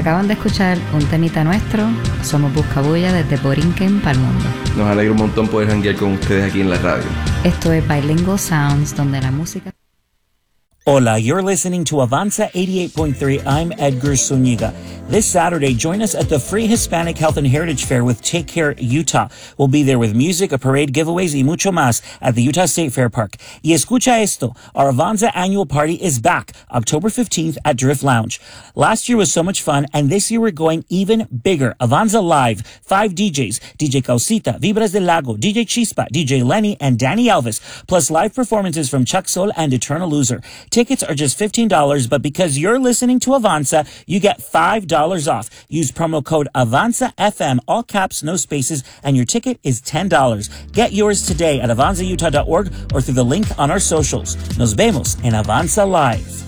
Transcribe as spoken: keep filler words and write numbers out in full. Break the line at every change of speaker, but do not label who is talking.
Acaban de escuchar un temita nuestro, Somos Buscabulla desde Borinquen para el mundo.
Nos alegra un montón poder janguear con ustedes aquí en la radio.
Esto es Bilingual Sounds, donde la música...
Hola, you're listening to Avanza eighty-eight point three. I'm Edgar Zuniga. This Saturday, join us at the Free Hispanic Health and Heritage Fair with Take Care Utah. We'll be there with music, a parade, giveaways, y mucho más at the Utah State Fair Park. Y escucha esto, our Avanza annual party is back October fifteenth at Drift Lounge. Last year was so much fun, and this year we're going even bigger. Avanza Live, five D Js, D J Causita, Vibras del Lago, D J Chispa, D J Lenny, and Danny Elvis, plus live performances from Chuck Sol and Eternal Loser. Tickets are just fifteen dollars, but because you're listening to Avanza, you get five dollars off. Use promo code Avanza F M, all caps, no spaces, and your ticket is ten dollars. Get yours today at avanza utah dot org or through the link on our socials. Nos vemos en Avanza Live.